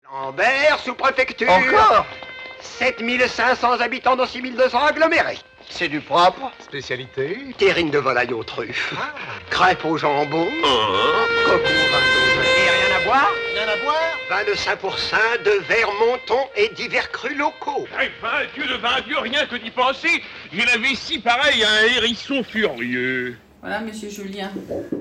Lambert, sous-préfecture. Encore 7500 habitants dans 6200 agglomérés. C'est du propre. Spécialité? Terrine de volaille aux truffes. Crêpes au jambon. Coco vin d'Auvergne. Et rien à boire? Rien à boire? Vin de 5%, de verre monton et divers crus locaux. De 20 Dieu, rien que d'y penser. J'ai la vessie pareil à un hérisson furieux. Voilà, monsieur Julien.